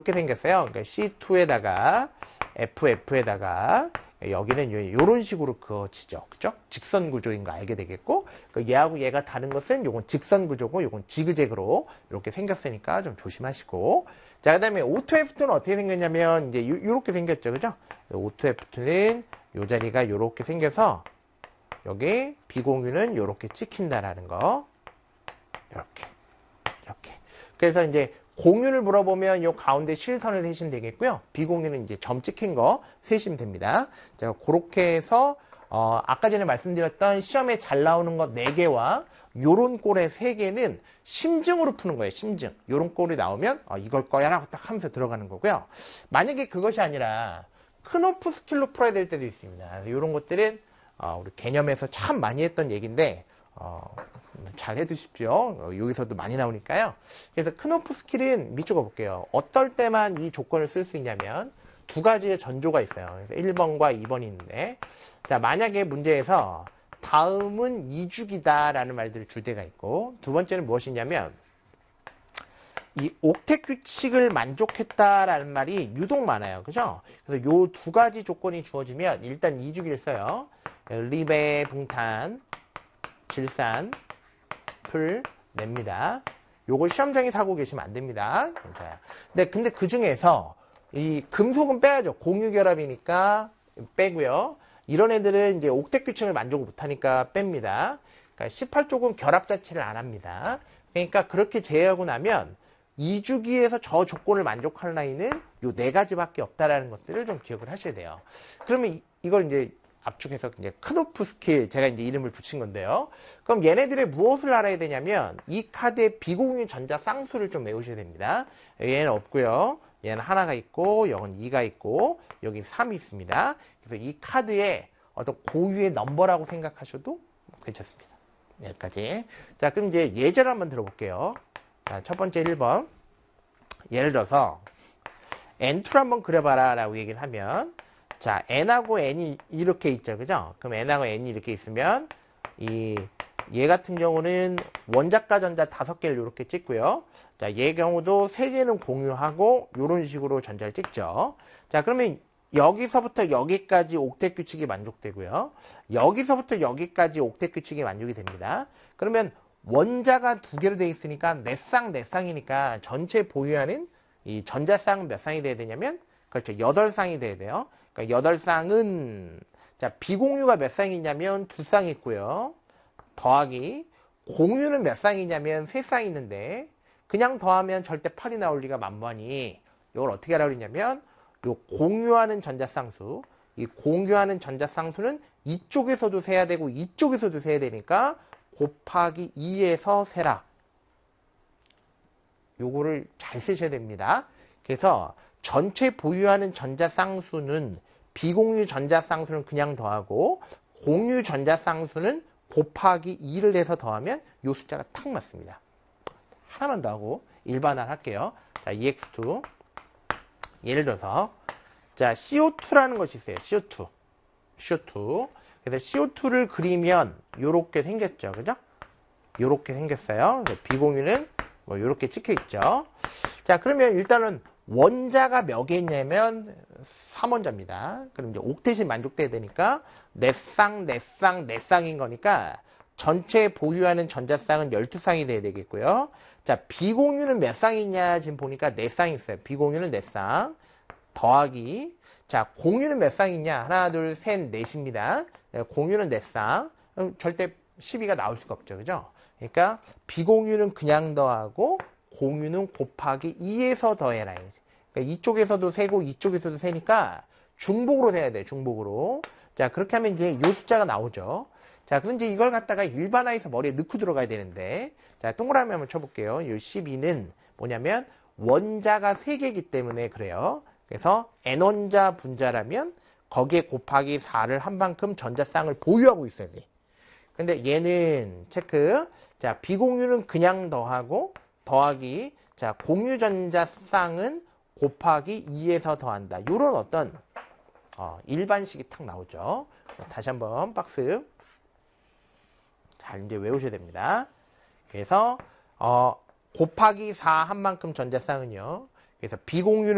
이렇게 생겼어요. 그러니까 C2에다가 FF에다가 여기는 이런 식으로 그어지죠. 그죠? 직선 구조인 거 알게 되겠고, 얘하고 얘가 다른 것은 요건 직선 구조고, 요건 지그재그로 이렇게 생겼으니까 좀 조심하시고. 자, 그 다음에 O2F2는 어떻게 생겼냐면, 이제 요렇게 생겼죠. 그죠? O2F2는 요 자리가 요렇게 생겨서, 여기 비공유는 요렇게 찍힌다라는 거. 이렇게. 그래서 이제 공유를 물어보면 요 가운데 실선을 세시면 되겠고요. 비공유는 이제 점 찍힌 거 세시면 됩니다. 제가 그렇게 해서 아까 전에 말씀드렸던 시험에 잘 나오는 거 4개와 요런 꼴의 3개는 심증으로 푸는 거예요. 심증. 요런 꼴이 나오면 이걸 거야 라고 딱 하면서 들어가는 거고요. 만약에 그것이 아니라 크노프 스킬로 풀어야 될 때도 있습니다. 요런 것들은 우리 개념에서 참 많이 했던 얘기인데 잘 해두십시오. 여기서도 많이 나오니까요. 그래서 크노프 스킬은 밑줄어 볼게요. 어떨 때만 이 조건을 쓸 수 있냐면 2가지의 전조가 있어요. 그래서 1번과 2번이 있는데, 자, 만약에 문제에서 다음은 2주기다 라는 말들을 줄 때가 있고, 두 번째는 무엇이냐면 이 옥텟 규칙을 만족했다라는 말이 유독 많아요. 그죠? 그래서 요 2가지 조건이 주어지면 일단 2주기를 써요. 리베, 붕탄, 질산, 풀 냅니다. 요걸 시험장에 사고 계시면 안 됩니다. 근데 그 중에서 이 금속은 빼야죠. 공유결합이니까 빼고요. 이런 애들은 이제 옥텟 규칙을 만족을 못하니까 뺍니다. 그러니까 18쪽은 결합 자체를 안 합니다. 그러니까 그렇게 제외하고 나면 2주기에서 저 조건을 만족하는 라인은 요 4가지밖에 없다라는 것들을 좀 기억을 하셔야 돼요. 그러면 이걸 이제 압축해서 이제 크노프 스킬, 제가 이제 이름을 붙인 건데요. 그럼 얘네들의 무엇을 알아야 되냐면 이 카드의 비공유 전자 쌍수를 좀 외우셔야 됩니다. 얘는 없고요. 얘는 하나가 있고, 여긴 2가 있고, 여기 3이 있습니다. 그래서 이 카드의 어떤 고유의 넘버라고 생각하셔도 괜찮습니다. 여기까지. 자, 그럼 이제 예제를 한번 들어볼게요. 자, 첫 번째 1번. 예를 들어서 N2를 한번 그려봐라 라고 얘기를 하면, 자, n하고 n이 이렇게 있죠. 그죠? 그럼 n하고 n이 이렇게 있으면 얘 같은 경우는 원자과 전자 5개를 이렇게 찍고요. 자, 얘 경우도 3개는 공유하고 이런 식으로 전자를 찍죠. 자, 그러면 여기서부터 여기까지 옥텟 규칙이 만족되고요. 여기서부터 여기까지 옥텟 규칙이 만족이 됩니다. 그러면 원자가 2개로 되어 있으니까 4쌍이니까 전체 보유하는 이 전자쌍은 몇 쌍이 돼야 되냐면, 그렇죠, 8쌍이 돼야 돼요. 그러니까 8쌍은, 자, 비공유가 몇 쌍이냐면 2쌍 있고요. 더하기, 공유는 몇 쌍이냐면 3쌍 있는데, 그냥 더하면 절대 8이 나올 리가 만무하니, 이걸 어떻게 하라고 그러냐면, 요 공유하는 전자쌍수, 이 공유하는 전자쌍수는 이쪽에서도 세야 되고, 이쪽에서도 세야 되니까, 곱하기 2에서 세라. 요거를 잘 쓰셔야 됩니다. 그래서, 전체 보유하는 전자쌍수는 비공유 전자쌍수는 그냥 더하고 공유 전자쌍수는 곱하기 2를 해서 더하면 이 숫자가 탁 맞습니다. 하나만 더 하고 일반화를 할게요. 자, EX2 예를 들어서 자, CO2라는 것이 있어요. CO2 그래서 CO2를 그리면 요렇게 생겼죠. 그죠? 요렇게 생겼어요. 비공유는 뭐 요렇게 찍혀 있죠. 자, 그러면 일단은 원자가 몇 개 있냐면 3원자입니다. 그럼 이제 옥텟이 만족돼야 되니까 4쌍인 거니까 전체 보유하는 전자쌍은 12쌍이 돼야 되겠고요. 자, 비공유는 몇 쌍이 있냐 지금 보니까 4쌍이 있어요. 비공유는 4쌍 더하기, 자, 공유는 몇 쌍이 있냐? 하나, 둘, 셋, 넷입니다. 공유는 4쌍. 절대 12가 나올 수가 없죠. 그죠? 그러니까 비공유는 그냥 더하고 공유는 곱하기 2에서 더해라. 그러니까 이쪽에서도 세고 이쪽에서도 세니까 중복으로 세야 돼. 중복으로. 자, 그렇게 하면 이제 이 숫자가 나오죠. 자, 그럼 이제 이걸 갖다가 일반화해서 머리에 넣고 들어가야 되는데, 자, 동그라미 한번 쳐볼게요. 이 12는 뭐냐면 원자가 3개이기 때문에 그래요. 그래서 n원자 분자라면 거기에 곱하기 4를 한 만큼 전자쌍을 보유하고 있어야 돼. 근데 얘는 체크. 자, 비공유는 그냥 더하고 더하기, 자, 공유 전자쌍은 곱하기 2에서 더한다. 이런 어떤 일반식이 탁 나오죠. 다시 한번 박스 잘 이제 외우셔야 됩니다. 그래서 곱하기 4 한 만큼 전자쌍은요. 그래서 비공유는